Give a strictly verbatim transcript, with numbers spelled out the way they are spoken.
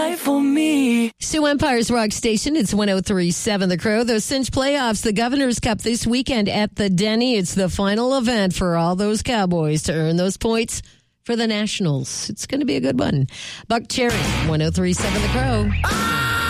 fight for me. Sioux Empire's Rock Station, it's one oh three point seven The Crow. Those Cinch playoffs, the Governor's Cup this weekend at the Denny. It's the final event for all those Cowboys to earn those points for the Nationals. It's going to be a good one. Buck Cherry, one oh three point seven The Crow. I